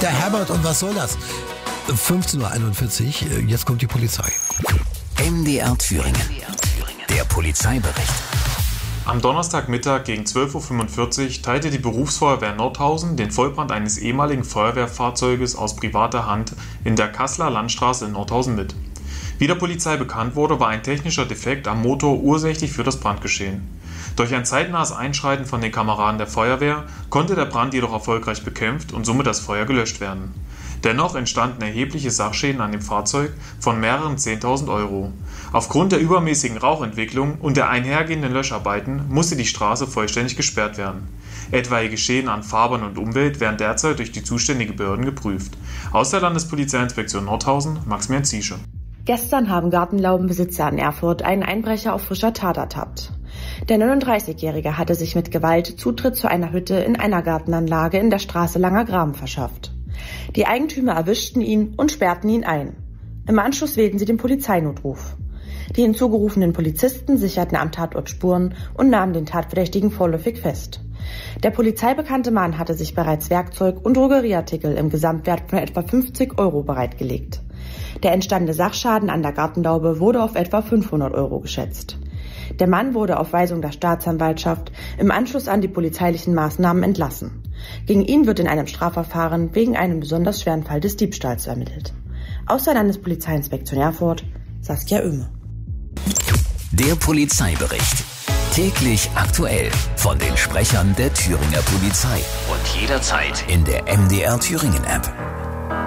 Der Herbert, und was soll das? 15:41 Uhr, jetzt kommt die Polizei. MDR Thüringen. Der Polizeibericht. Am Donnerstagmittag gegen 12:45 Uhr teilte die Berufsfeuerwehr Nordhausen den Vollbrand eines ehemaligen Feuerwehrfahrzeuges aus privater Hand in der Kasseler Landstraße in Nordhausen mit. Wie der Polizei bekannt wurde, war ein technischer Defekt am Motor ursächlich für das Brandgeschehen. Durch ein zeitnahes Einschreiten von den Kameraden der Feuerwehr konnte der Brand jedoch erfolgreich bekämpft und somit das Feuer gelöscht werden. Dennoch entstanden erhebliche Sachschäden an dem Fahrzeug von mehreren 10.000 €. Aufgrund der übermäßigen Rauchentwicklung und der einhergehenden Löscharbeiten musste die Straße vollständig gesperrt werden. Etwaige Schäden an Fahrbahn und Umwelt werden derzeit durch die zuständigen Behörden geprüft. Aus der Landespolizeiinspektion Nordhausen, Maximilian Ziesche. Gestern haben Gartenlaubenbesitzer in Erfurt einen Einbrecher auf frischer Tat ertappt. Der 39-Jährige hatte sich mit Gewalt Zutritt zu einer Hütte in einer Gartenanlage in der Straße Langer Graben verschafft. Die Eigentümer erwischten ihn und sperrten ihn ein. Im Anschluss wählten sie den Polizeinotruf. Die hinzugerufenen Polizisten sicherten am Tatort Spuren und nahmen den Tatverdächtigen vorläufig fest. Der polizeibekannte Mann hatte sich bereits Werkzeug und Drogerieartikel im Gesamtwert von etwa 50 € bereitgelegt. Der entstandene Sachschaden an der Gartenlaube wurde auf etwa 500 € geschätzt. Der Mann wurde auf Weisung der Staatsanwaltschaft im Anschluss an die polizeilichen Maßnahmen entlassen. Gegen ihn wird in einem Strafverfahren wegen einem besonders schweren Fall des Diebstahls ermittelt. Aus der Landespolizeiinspektion Erfurt, Saskia Oehme. Der Polizeibericht. Täglich aktuell von den Sprechern der Thüringer Polizei. Und jederzeit in der MDR Thüringen App.